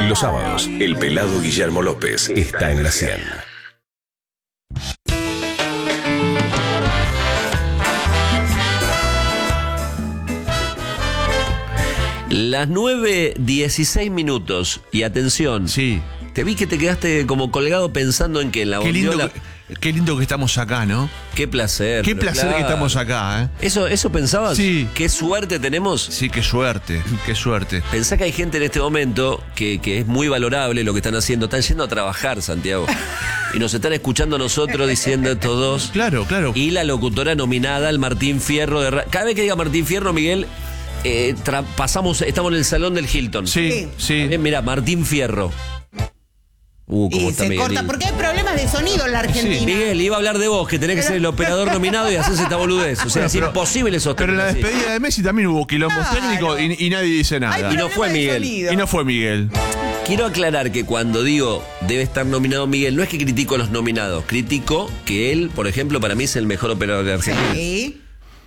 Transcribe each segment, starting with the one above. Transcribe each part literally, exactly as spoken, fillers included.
Los sábados, el pelado Guillermo López está en la cien. Las nueve dieciséis minutos. Y atención. Sí. Te vi que te quedaste como colgado pensando en que en la Qué lindo, bondiola... qué lindo que estamos acá, ¿no? Qué placer. Qué placer claro. que estamos acá, ¿eh? ¿Eso, ¿Eso pensabas? Sí. ¿Qué suerte tenemos? Sí, qué suerte, qué suerte. Pensá que hay gente en este momento que, que es muy valorable lo que están haciendo. Están yendo a trabajar, Santiago. Y nos están escuchando a nosotros diciendo estos dos. Claro, claro. Y la locutora nominada, el Martín Fierro de... Cada vez que diga Martín Fierro, Miguel, eh, pasamos, estamos en el salón del Hilton. Sí, sí. Eh, mira, Martín Fierro. Uh, y se Miguel. corta, porque hay problemas de sonido en la Argentina. Sí. Miguel, iba a hablar de vos, que tenés que ser el operador nominado y hacerse esta boludez. O sea, Bueno, es pero, imposible sostener. Pero en la así. despedida de Messi también hubo quilombos Claro. técnicos y, y nadie dice nada. Hay Y no fue problemas de Miguel. sonido. Y no fue Miguel. Quiero aclarar que cuando digo debe estar nominado Miguel, no es que critico a los nominados, critico que él, por ejemplo, para mí es el mejor operador de Argentina. Sí.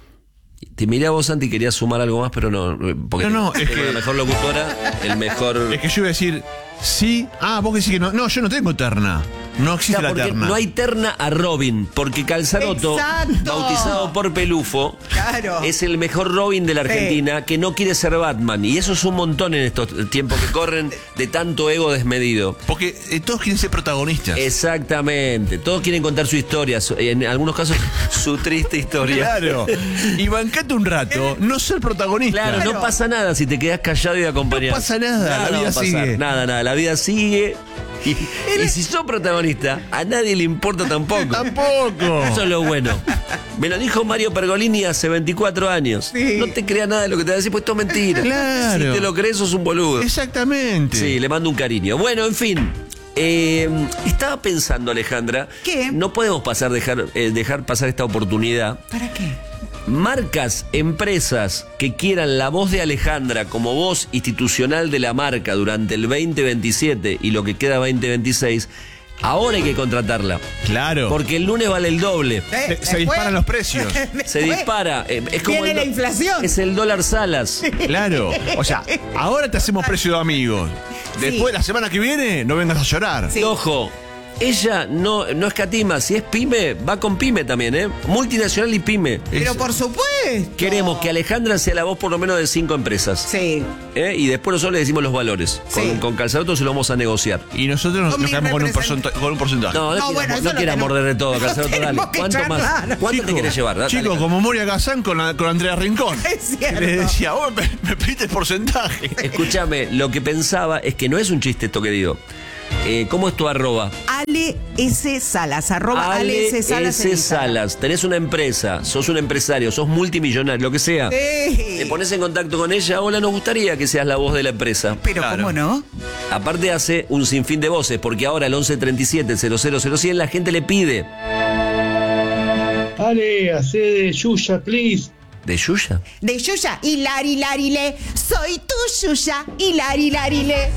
Te miré a vos, Santi, querías sumar algo más, pero no. Porque No, no, es tengo que- la mejor locutora, el mejor. Es que yo iba a decir, sí. Ah, vos decís que no. No, yo no tengo terna. No existe Claro, la porque terna. no hay terna a Robin, porque Calzaroto, Exacto. bautizado por Pelufo, Claro. es el mejor Robin de la Argentina que no quiere ser Batman. Y eso es un montón en estos tiempos que corren de tanto ego desmedido. Porque eh, todos quieren ser protagonistas. Exactamente. Todos quieren contar su historia, su- en algunos casos su triste historia. Claro. Y bancate un rato, no ser protagonista. Claro, no pasa nada si te quedas callado y acompañado. No pasa nada, la vida va a pasar. sigue. Nada, nada, la vida sigue. Y, y si sos protagonista, a nadie le importa tampoco. Tampoco. Eso es lo bueno. Me lo dijo Mario Pergolini hace veinticuatro años. Sí. No te creas nada de lo que te va a decir, pues esto es mentira. Claro. Si te lo crees, sos un boludo. Exactamente. Sí, le mando un cariño. Bueno, en fin. Eh, estaba pensando, Alejandra. ¿Qué? No podemos pasar, dejar, eh, dejar pasar esta oportunidad. ¿Para qué? Marcas, empresas que quieran la voz de Alejandra como voz institucional de la marca durante el veinte veintisiete y lo que queda veinte veintiséis, ahora hay que contratarla. Claro. Porque el lunes vale el doble. Eh, Se- se después- disparan los precios. Se después dispara. eh, Es como Viene el la do- inflación. Es el dólar Salas. Claro. O sea, ahora te hacemos precio de amigos. Después, Sí. la semana que viene, no vengas a llorar. Sí. Y ojo, ella no, no escatima. Si es pyme, va con pyme también, ¿eh? Multinacional y pyme. Pero Es- por supuesto. Queremos que Alejandra sea la voz por lo menos de cinco empresas. Sí. ¿eh? Y después nosotros le decimos los valores. Con, Sí. con Calzaroto se lo vamos a negociar. Y nosotros nos, Con nos mi quedamos con un, represent- porcenta- con un porcentaje. No, no, No, quieras, bueno, no eso lo quieras tenemos- morder de todo, lo Calzaroto, dale. tenemos que ¿Cuánto más? charlar. ¿Cuánto te Chicos, querés llevar? Dale, Chicos, dale. como Moria Gazán con, la- con Andrea Rincón. Es cierto. Le decía, oh, me, me pediste el porcentaje. Escúchame, lo que pensaba es que no es un chiste esto que digo. Eh, ¿Cómo es tu arroba? Ale S. Salas, arroba Ale, S. Salas. en S. Instagram. Salas. Tenés una empresa, sos un empresario, sos multimillonario, lo que sea. Sí. Te pones en contacto con ella. Hola, nos gustaría que seas la voz de la empresa. Pero Claro. ¿cómo no? Aparte hace un sinfín de voces, porque ahora al once treinta y siete cero cero cero cien la gente le pide. Ale, hacé de Yuya, please. ¿De Yuya? De Yuya, Hilari, Larile, soy tu Yuya, Hilari, Larile.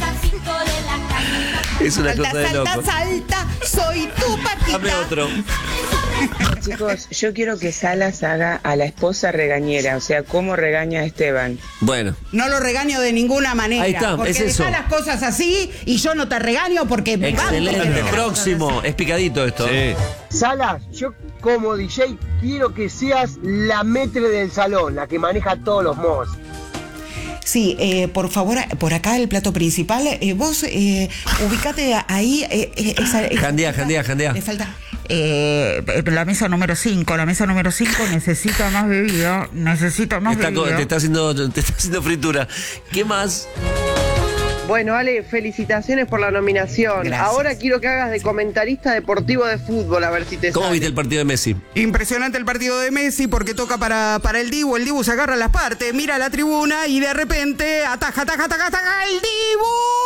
Es una Salta, cosa de salta, loco. salta, soy tu patita. Dame otro. Chicos, yo quiero que Salas haga a la esposa regañera, o sea, cómo regaña a Esteban. Bueno, No lo regaño de ninguna manera. Ahí está, porque es eso. dejá las cosas así y yo no te regaño porque me banco que excelente. dejas las Próximo. cosas Es picadito esto. Sí. Salas, yo como D J quiero que seas la metre del salón, la que maneja todos los mos. así. Sí, eh, por favor, por acá el plato principal. eh, vos eh, ubicate ahí. Eh, eh, esa, esa- Jandea, jandea, jandea. Le falta. Eh, la mesa número cinco, la mesa número cinco necesita más bebida, necesita más Está co- bebida. te, está haciendo, te está haciendo fritura. ¿Qué más? Bueno, Ale, felicitaciones por la nominación. Gracias. Ahora quiero que hagas de comentarista deportivo de fútbol, a ver si te ¿Cómo sale. viste el partido de Messi? Impresionante el partido de Messi porque toca para, para el Dibu. El Dibu se agarra las partes, mira la tribuna y de repente ataja, ataja, ataja, ataja el Dibu.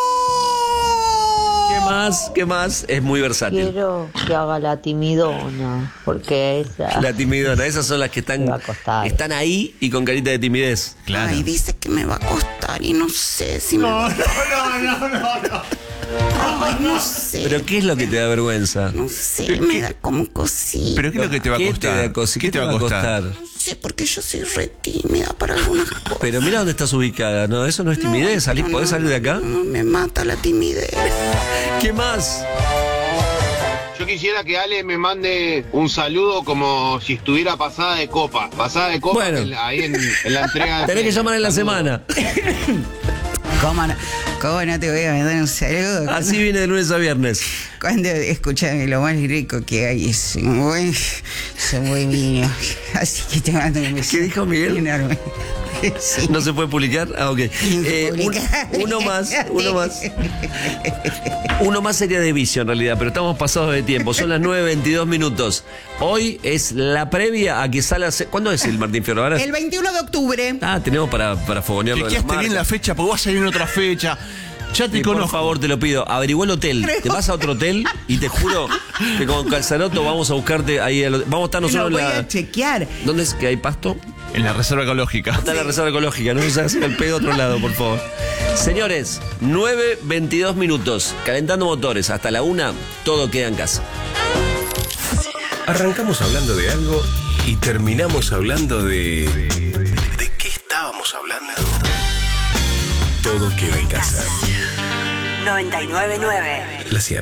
¿Qué más? ¿Qué más? Es muy versátil. Quiero que haga la timidona, porque esa... La timidona, esas son las que están, Me va a costar. están ahí y con carita de timidez. Claro. Ay, dice que me va a costar y no sé si me No, va no, no, no, no, no. Ay, no sé. ¿Pero qué es lo que te da vergüenza? No sé, me da como cosita. ¿Pero qué es lo que te va a ¿Qué te costar? da cosi- ¿Qué te va a costar? No sé, porque yo soy re tímida para algunas cosas. Pero mira dónde estás ubicada, ¿no? Eso no es timidez. No, ¿Salís, no, ¿Podés no, salir de acá? No, me mata la timidez. ¿Qué más? Yo quisiera que Ale me mande un saludo como si estuviera pasada de copa. Pasada de copa Bueno. en- ahí en, en la entrega. de Tenés que premios. llamar en la Saludos. semana. ¿Cómo no, ¿Cómo no te voy a mandar un saludo? Así viene de lunes a viernes. Cuando, escúchame, lo más rico que hay es un buen, es un buen vino. Así que te mando un beso. ¿Qué dijo Miguel? Enorme. Sí. ¿No se puede publicar? Ah, ok. Eh, un- Publicar. uno más, uno más. Uno más sería de vicio en realidad, pero estamos pasados de tiempo. Son las nueve veintidós minutos. Hoy es la previa a que salga. ¿Cuándo es el Martín Fierro? Ahora es- El veintiuno de octubre. Ah, tenemos para, para fogonearlo de las Chequeaste bien la marcas. fecha, porque vas a salir en otra fecha. Ya te Y por conozco. favor, te lo pido, averigua el hotel. Te vas a otro hotel y te juro que con Calzaroto vamos a buscarte ahí. al- Vamos a estar Lo nosotros voy en la. a chequear. ¿Dónde es que hay pasto? En la reserva ecológica. Está en la reserva ecológica, no se haga el pedo a otro lado, por favor. Señores, nueve veintidós minutos, calentando motores, hasta la una, todo queda en casa. Arrancamos hablando de algo y terminamos hablando de... ¿De qué estábamos hablando? Todo queda en casa. noventa y nueve punto nueve. La Sierra.